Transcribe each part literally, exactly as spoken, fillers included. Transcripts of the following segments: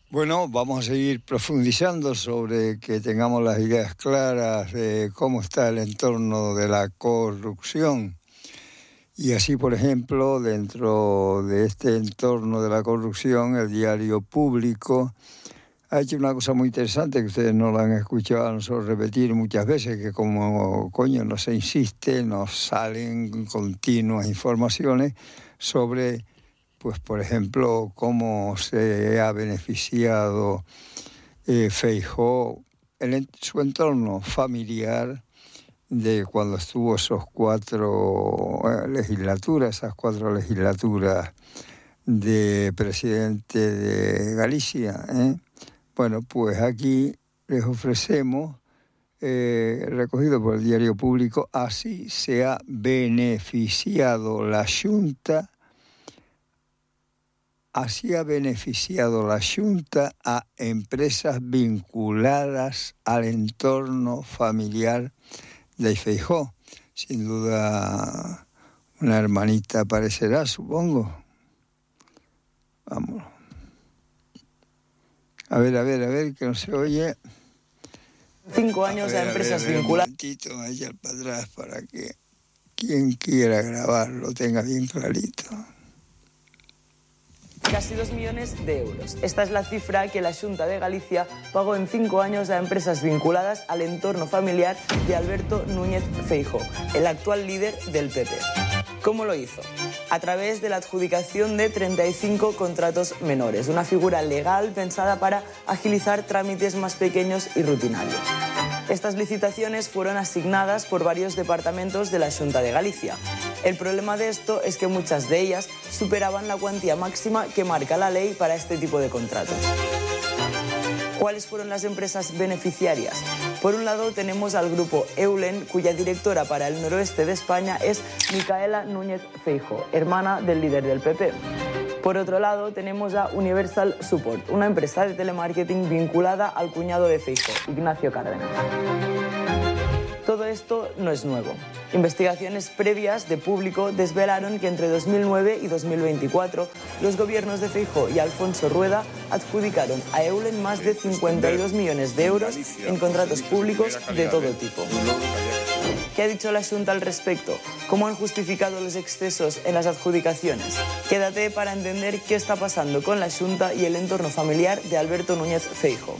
Bueno, vamos a seguir profundizando sobre que tengamos las ideas claras de cómo está el entorno de la corrupción. Y así, por ejemplo, dentro de este entorno de la corrupción, el diario Público ha hecho una cosa muy interesante que ustedes no lo han escuchado a nosotros repetir muchas veces, que como coño no se insiste, nos salen continuas informaciones sobre, pues por ejemplo, cómo se ha beneficiado eh, Feijóo en su entorno familiar de cuando estuvo esos cuatro eh, legislaturas, esas cuatro legislaturas de presidente de Galicia, ¿eh? Bueno, pues aquí les ofrecemos, eh, recogido por el diario Público, así se ha beneficiado la Xunta, así ha beneficiado la Xunta a empresas vinculadas al entorno familiar de Feijóo. Sin duda, una hermanita aparecerá, supongo. Vamos. A ver, a ver, a ver, que no se oye. Cinco años a, ver, a empresas vinculadas. Un momentito, ahí para atrás, para que quien quiera grabarlo tenga bien clarito. Casi dos millones de euros. Esta es la cifra que la Xunta de Galicia pagó en cinco años a empresas vinculadas al entorno familiar de Alberto Núñez Feijóo, el actual líder del P P. ¿Cómo lo hizo? A través de la adjudicación de treinta y cinco contratos menores, una figura legal pensada para agilizar trámites más pequeños y rutinarios. Estas licitaciones fueron asignadas por varios departamentos de la Xunta de Galicia. El problema de esto es que muchas de ellas superaban la cuantía máxima que marca la ley para este tipo de contratos. ¿Cuáles fueron las empresas beneficiarias? Por un lado tenemos al grupo Eulen, cuya directora para el noroeste de España es Micaela Núñez Feijóo, hermana del líder del P P. Por otro lado tenemos a Universal Support, una empresa de telemarketing vinculada al cuñado de Feijóo, Ignacio Cárdenas. Todo esto no es nuevo. Investigaciones previas de Público desvelaron que entre dos mil nueve y dos mil veinticuatro los gobiernos de Feijóo y Alfonso Rueda adjudicaron a Eulen más de cincuenta y dos millones de euros en contratos públicos de todo tipo. ¿Qué ha dicho la Xunta al respecto? ¿Cómo han justificado los excesos en las adjudicaciones? Quédate para entender qué está pasando con la Xunta y el entorno familiar de Alberto Núñez Feijóo.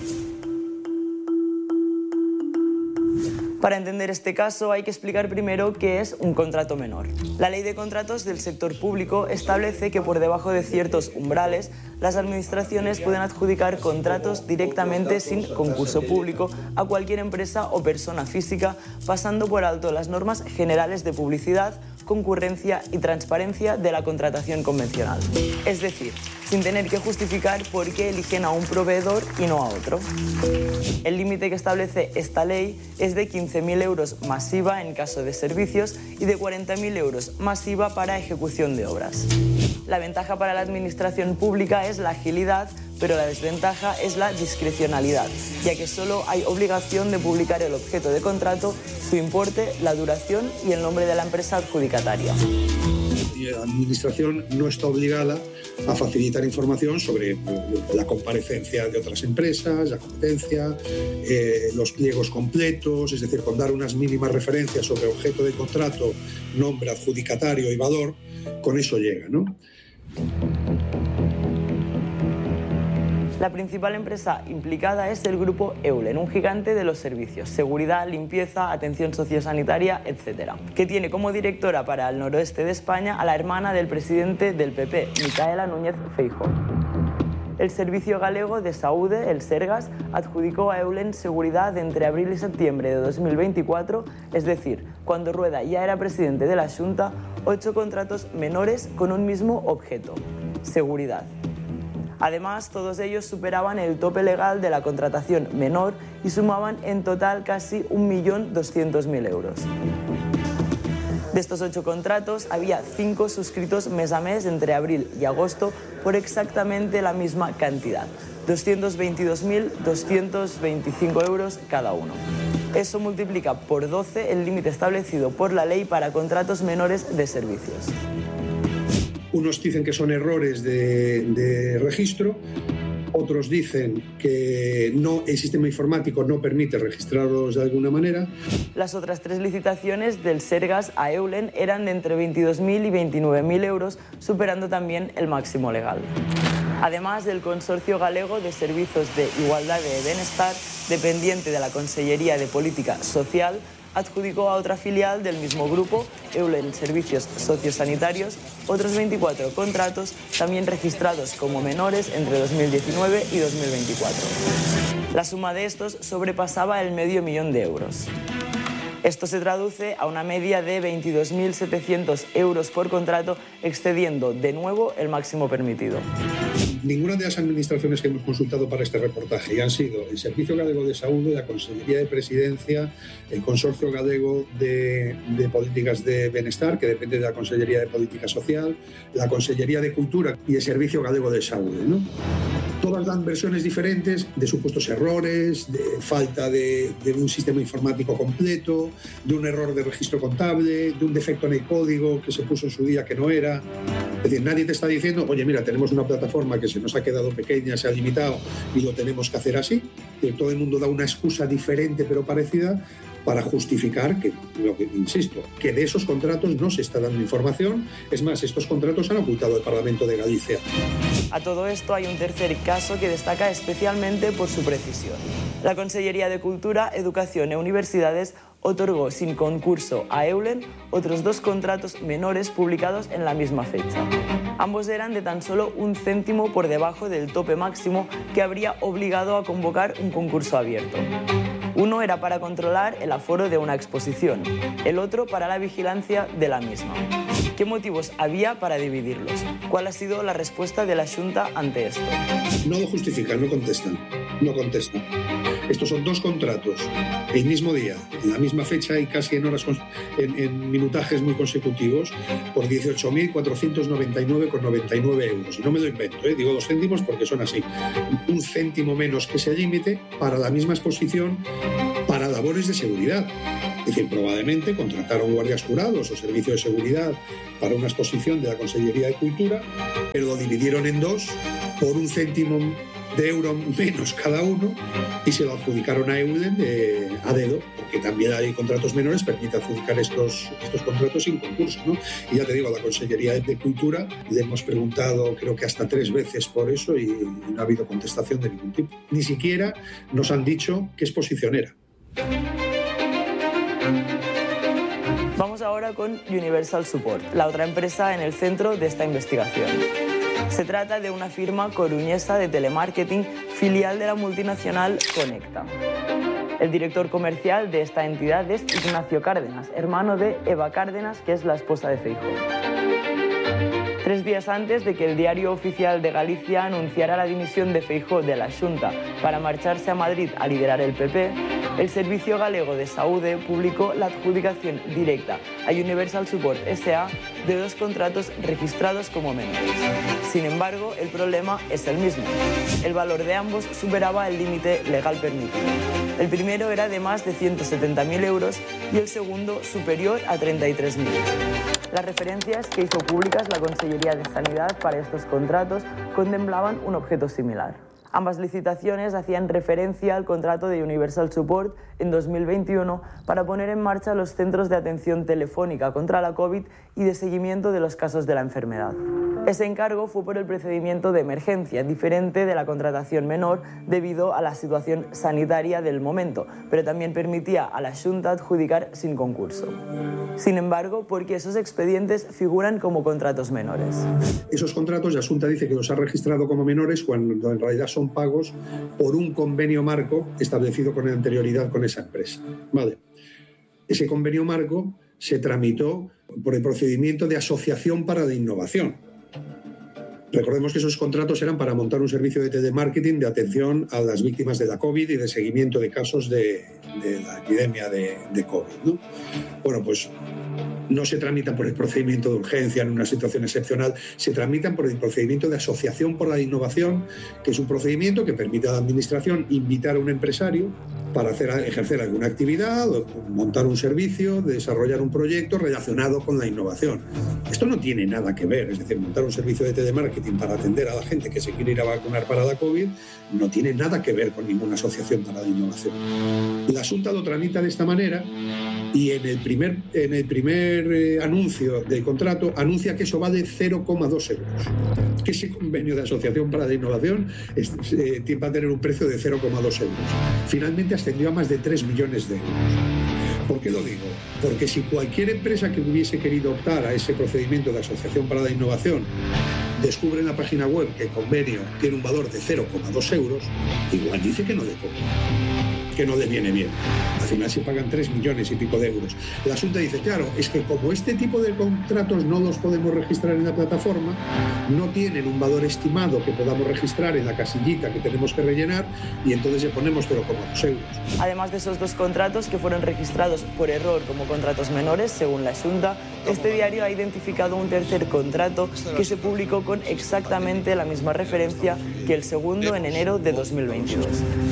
Para entender este caso hay que explicar primero qué es un contrato menor. La Ley de Contratos del sector público establece que por debajo de ciertos umbrales las administraciones pueden adjudicar contratos directamente sin concurso público a cualquier empresa o persona física, pasando por alto las normas generales de publicidad, concurrencia y transparencia de la contratación convencional. Es decir, sin tener que justificar por qué eligen a un proveedor y no a otro. El límite que establece esta ley es de quince mil euros masiva en caso de servicios y de cuarenta mil euros masiva para ejecución de obras. La ventaja para la administración pública es la agilidad, pero la desventaja es la discrecionalidad, ya que solo hay obligación de publicar el objeto de contrato, su importe, la duración y el nombre de la empresa adjudicataria. La Administración no está obligada a facilitar información sobre la comparecencia de otras empresas, la competencia, eh, los pliegos completos, es decir, con dar unas mínimas referencias sobre objeto de contrato, nombre, adjudicatario y valor, con eso llega, ¿no? La principal empresa implicada es el grupo Eulen, un gigante de los servicios, seguridad, limpieza, atención sociosanitaria, etcétera, que tiene como directora para el noroeste de España a la hermana del presidente del P P, Micaela Núñez Feijóo. El Servicio Galego de Saúde, el Sergas, adjudicó a Eulen seguridad entre abril y septiembre de dos mil veinticuatro, es decir, cuando Rueda ya era presidente de la Xunta, ocho contratos menores con un mismo objeto: seguridad. Además, todos ellos superaban el tope legal de la contratación menor y sumaban en total casi un millón doscientos mil euros. De estos ocho contratos, había cinco suscritos mes a mes entre abril y agosto por exactamente la misma cantidad, doscientos veintidós mil doscientos veinticinco euros cada uno. Eso multiplica por doce el límite establecido por la ley para contratos menores de servicios. Unos dicen que son errores de, de registro, Otros dicen que no, el sistema informático no permite registrarlos de alguna manera. Las otras tres licitaciones del Sergas a Eulen eran de entre veintidós mil y veintinueve mil euros, superando también el máximo legal. Además, del Consorcio Galego de Servicios de Igualdad de Benestar, dependiente de la Consellería de Política Social, adjudicó a otra filial del mismo grupo, Eulen Servicios Sociosanitarios, otros veinticuatro contratos, también registrados como menores entre dos mil diecinueve y dos mil veinticuatro. La suma de estos sobrepasaba el medio millón de euros. Esto se traduce a una media de veintidós mil setecientos euros por contrato, excediendo de nuevo el máximo permitido. Ninguna de las administraciones que hemos consultado para este reportaje, y han sido el Servicio Galego de Saúde, la Consellería de Presidencia, el Consorcio Galego de, de Políticas de Benestar, que depende de la Consellería de Política Social, la Consellería de Cultura y el Servicio Galego de Saúde, ¿no? Todas dan versiones diferentes de supuestos errores, de falta de, de un sistema informático completo, de un error de registro contable, de un defecto en el código que se puso en su día que no era. Es decir, nadie te está diciendo, oye, mira, tenemos una plataforma que se nos ha quedado pequeña, se ha limitado y lo tenemos que hacer así. Y todo el mundo da una excusa diferente pero parecida para justificar que, lo que, insisto, que de esos contratos no se está dando información. Es más, estos contratos han ocultado el Parlamento de Galicia. A todo esto hay un tercer caso que destaca especialmente por su precisión. La Consellería de Cultura, Educación e Universidades otorgó sin concurso a Eulen otros dos contratos menores publicados en la misma fecha. Ambos eran de tan solo un céntimo por debajo del tope máximo que habría obligado a convocar un concurso abierto. Uno era para controlar el aforo de una exposición, el otro para la vigilancia de la misma. ¿Qué motivos había para dividirlos? ¿Cuál ha sido la respuesta de la Xunta ante esto? No lo justifican, no contestan, no contestan. Estos son dos contratos, el mismo día, en la misma fecha y casi en horas, en, en minutajes muy consecutivos, por dieciocho mil cuatrocientos noventa y nueve con noventa y nueve euros. Y no me lo invento, ¿eh? Digo dos céntimos porque son así. Un céntimo menos que ese límite para la misma exposición para labores de seguridad. Es decir, probablemente contrataron guardias jurados o servicio de seguridad para una exposición de la Consellería de Cultura, pero lo dividieron en dos por un céntimo de euro menos cada uno y se lo adjudicaron a Eulen eh, a dedo, porque también hay contratos menores, permite adjudicar estos, estos contratos sin concurso, ¿no? Y ya te digo, a la Consellería de Cultura le hemos preguntado creo que hasta tres veces por eso y, y no ha habido contestación de ningún tipo. Ni siquiera nos han dicho qué exposición era. Vamos ahora con Universal Support, la otra empresa en el centro de esta investigación. Se trata de una firma coruñesa de telemarketing, filial de la multinacional Conecta. El director comercial de esta entidad es Ignacio Cárdenas, hermano de Eva Cárdenas, que es la esposa de Feijóo. Tres días antes de que el Diario Oficial de Galicia anunciara la dimisión de Feijóo de la Xunta para marcharse a Madrid a liderar el P P, el Servicio Galego de Saúde publicó la adjudicación directa a Universal Support S A de dos contratos registrados como menores. Sin embargo, el problema es el mismo. El valor de ambos superaba el límite legal permitido. El primero era de más de ciento setenta mil euros y el segundo superior a treinta y tres mil. Las referencias que hizo públicas la Consellería de Sanidad para estos contratos contemplaban un objeto similar. Ambas licitaciones hacían referencia al contrato de Universal Support en dos mil veintiuno para poner en marcha los centros de atención telefónica contra la COVID y de seguimiento de los casos de la enfermedad. Ese encargo fue por el procedimiento de emergencia, diferente de la contratación menor debido a la situación sanitaria del momento, pero también permitía a la Xunta adjudicar sin concurso. Sin embargo, porque esos expedientes figuran como contratos menores. Esos contratos, la Xunta dice que los ha registrado como menores cuando en realidad son pagos por un convenio marco establecido con anterioridad con esa empresa. Vale. Ese convenio marco se tramitó por el procedimiento de asociación para la innovación. Recordemos que esos contratos eran para montar un servicio de telemarketing de atención a las víctimas de la COVID y de seguimiento de casos de, de la epidemia de, de COVID, ¿no? Bueno, pues no se tramitan por el procedimiento de urgencia en una situación excepcional, se tramitan por el procedimiento de asociación por la innovación, que es un procedimiento que permite a la Administración invitar a un empresario para hacer, ejercer alguna actividad, o montar un servicio, desarrollar un proyecto relacionado con la innovación. Esto no tiene nada que ver, es decir, montar un servicio de telemarketing para atender a la gente que se quiere ir a vacunar para la COVID no tiene nada que ver con ninguna asociación para la innovación. La Xunta lo tramita de esta manera y en el primer, en el primer eh, anuncio del contrato anuncia que eso vale cero coma dos euros. Que ese convenio de asociación para la innovación es, eh, va a tener un precio de cero coma dos euros. Finalmente ascendió a más de tres millones de euros. ¿Por qué lo digo? Porque si cualquier empresa que hubiese querido optar a ese procedimiento de asociación para la innovación descubre en la página web que el convenio tiene un valor de cero coma dos euros, igual dice que no le compra, que no le viene bien. Al final se pagan tres millones y pico de euros. La Xunta dice, claro, es que como este tipo de contratos no los podemos registrar en la plataforma, no tienen un valor estimado que podamos registrar en la casillita que tenemos que rellenar y entonces le ponemos cero coma dos euros. Además de esos dos contratos que fueron registrados por error como contratos menores, según la Xunta, este diario ha identificado un tercer contrato que se publicó con exactamente la misma referencia que el segundo en enero de dos mil veintidós.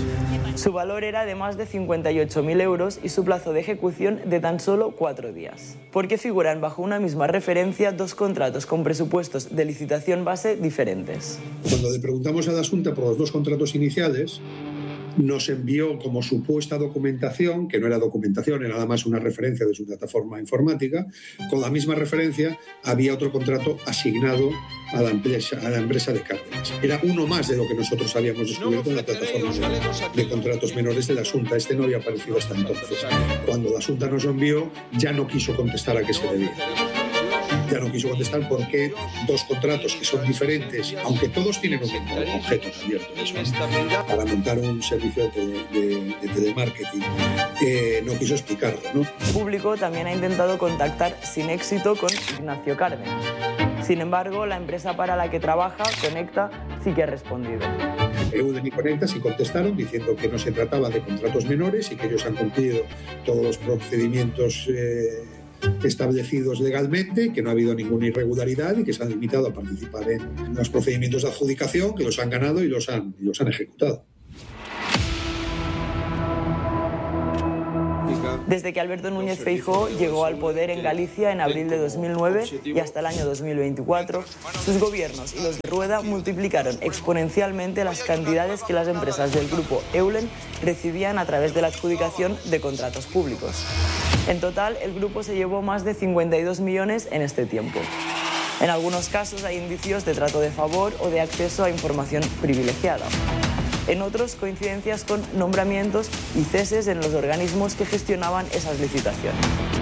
Su valor era de más de cincuenta y ocho mil euros y su plazo de ejecución de tan solo cuatro días. ¿Por qué figuran bajo una misma referencia dos contratos con presupuestos de licitación base diferentes? Cuando le preguntamos a la Xunta por los dos contratos iniciales, nos envió como supuesta documentación, que no era documentación, era nada más una referencia de su plataforma informática. Con la misma referencia había otro contrato asignado a la empresa, a la empresa de Cárdenas. Era uno más de lo que nosotros habíamos descubierto en la plataforma de, de contratos menores de la Xunta. Este no había aparecido hasta entonces. Cuando la Xunta nos envió, ya no quiso contestar a qué se debía. Ya no quiso contestar por qué dos contratos que son diferentes, aunque todos tienen un objeto abierto, eso, para montar un servicio de, tele, de, de telemarketing, eh, no quiso explicarlo, ¿no? Público también ha intentado contactar sin éxito con Ignacio Cárdenas. Sin embargo, la empresa para la que trabaja, Conecta, sí que ha respondido. Eulen y Conecta sí contestaron diciendo que no se trataba de contratos menores y que ellos han cumplido todos los procedimientos eh, establecidos legalmente, que no ha habido ninguna irregularidad y que se han limitado a participar en los procedimientos de adjudicación, que los han ganado y los han, y los han ejecutado. Desde que Alberto Núñez Feijóo llegó al poder en Galicia en abril de dos mil nueve y hasta el año dos mil veinticuatro, sus gobiernos y los de Rueda multiplicaron exponencialmente las cantidades que las empresas del grupo Eulen recibían a través de la adjudicación de contratos públicos. En total, el grupo se llevó más de cincuenta y dos millones en este tiempo. En algunos casos hay indicios de trato de favor o de acceso a información privilegiada. En otros, coincidencias con nombramientos y ceses en los organismos que gestionaban esas licitaciones.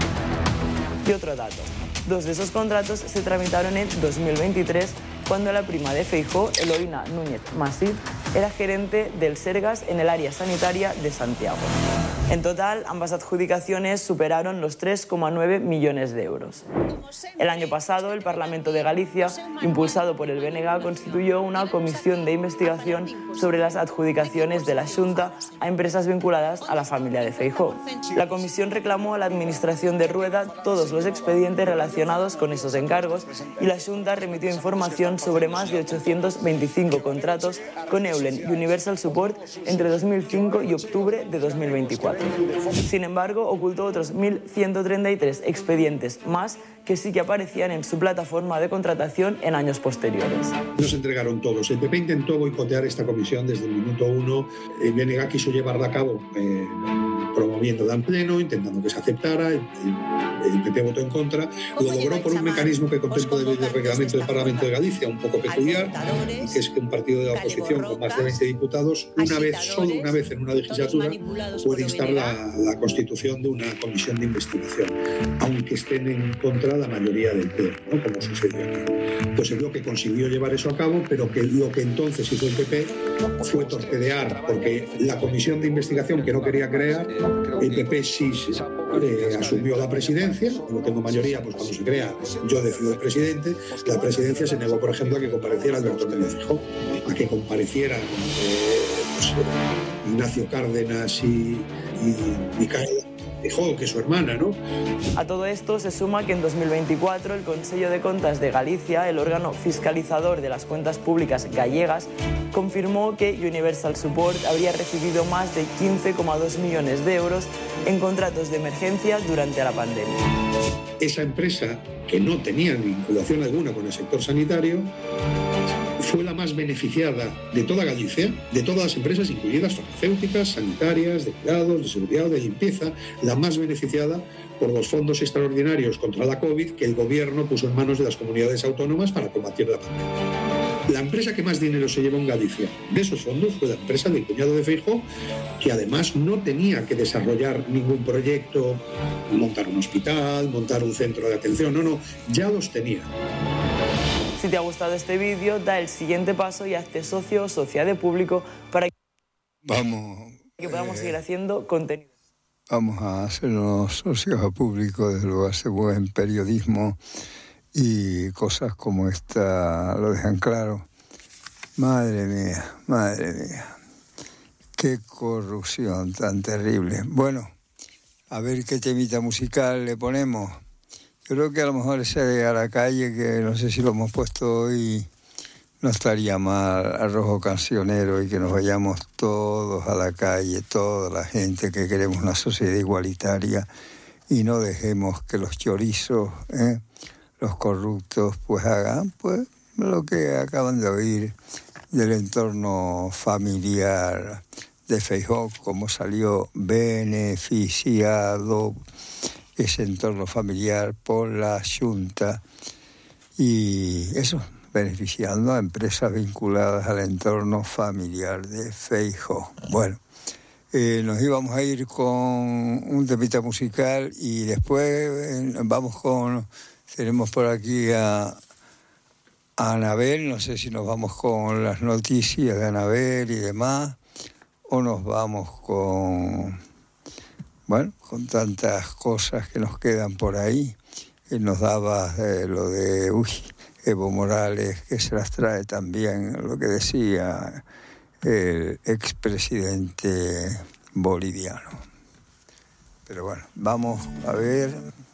Y otro dato, dos de esos contratos se tramitaron en dos mil veintitrés, cuando la prima de Feijóo, Eloína Núñez Masip, era gerente del Sergas en el área sanitaria de Santiago. En total, ambas adjudicaciones superaron los tres coma nueve millones de euros. El año pasado, el Parlamento de Galicia, impulsado por el B N G, constituyó una comisión de investigación sobre las adjudicaciones de la Xunta a empresas vinculadas a la familia de Feijóo. La comisión reclamó a la administración de Rueda todos los expedientes relacionados con esos encargos y la Xunta remitió información sobre más de ochocientos veinticinco contratos con Eulen y Universal Support entre dos mil cinco y octubre de dos mil veinticuatro. Sin embargo, ocultó otros mil ciento treinta y tres expedientes más que sí que aparecían en su plataforma de contratación en años posteriores. Nos entregaron todos. El P P intentó boicotear esta comisión desde el minuto uno. El B N G quiso llevarla a cabo eh, promoviéndola en pleno, intentando que se aceptara. El, el P P votó en contra. Lo logró por un mecanismo que contempla el reglamento del Parlamento de Galicia, un poco peculiar, que es que un partido de la oposición con más de veinte diputados, una vez, solo una vez en una legislatura, puede instar la, la constitución de una comisión de investigación, aunque estén en contra la mayoría del pleno, ¿no? Como sucedió aquí. Pues es lo que consiguió llevar eso a cabo, pero que lo que entonces hizo el P P fue torpedear, porque la comisión de investigación que no quería crear, el P P sí eh, asumió la presidencia, no tengo mayoría, pues cuando se crea yo decido el presidente. La presidencia se negó, por ejemplo, a que compareciera Alberto Núñez Feijóo, a que comparecieran eh, pues, Ignacio Cárdenas y, y Micaela Feijóo, que es su hermana, ¿no? A todo esto se suma que en dos mil veinticuatro el Consello de Contas de Galicia, el órgano fiscalizador de las cuentas públicas gallegas, confirmó que Universal Support habría recibido más de quince coma dos millones de euros en contratos de emergencia durante la pandemia. Esa empresa, que no tenía vinculación alguna con el sector sanitario, fue la más beneficiada de toda Galicia, de todas las empresas, incluidas farmacéuticas, sanitarias, de cuidados, de seguridad, de limpieza, la más beneficiada por los fondos extraordinarios contra la COVID que el gobierno puso en manos de las comunidades autónomas para combatir la pandemia. La empresa que más dinero se llevó en Galicia de esos fondos fue la empresa del cuñado de Feijóo, que además no tenía que desarrollar ningún proyecto, montar un hospital, montar un centro de atención, no, no, ya los tenía. Si te ha gustado este vídeo, da el siguiente paso y hazte socio o socia de Público para Vamos, que podamos eh, seguir haciendo contenido. Vamos a hacernos socios a Público, desde luego hace buen periodismo y cosas como esta lo dejan claro. Madre mía, madre mía, qué corrupción tan terrible. Bueno, a ver qué temita musical le ponemos. Yo creo que a lo mejor ese de A la Calle, que no sé si lo hemos puesto hoy, no estaría mal, al Rojo Cancionero, y que nos vayamos todos a la calle, toda la gente que queremos una sociedad igualitaria, y no dejemos que los chorizos, ¿eh? los corruptos, pues hagan pues lo que acaban de oír del entorno familiar de Feijóo, cómo salió beneficiado ese entorno familiar por la Xunta, y eso, beneficiando a empresas vinculadas al entorno familiar de Feijóo. Bueno, eh, nos íbamos a ir con un temita musical y después eh, vamos con, tenemos por aquí a, a Anabel, no sé si nos vamos con las noticias de Anabel y demás, o nos vamos con... Bueno, con tantas cosas que nos quedan por ahí. Él nos daba eh, lo de uy, Evo Morales, que se las trae también, lo que decía el expresidente boliviano. Pero bueno, vamos a ver...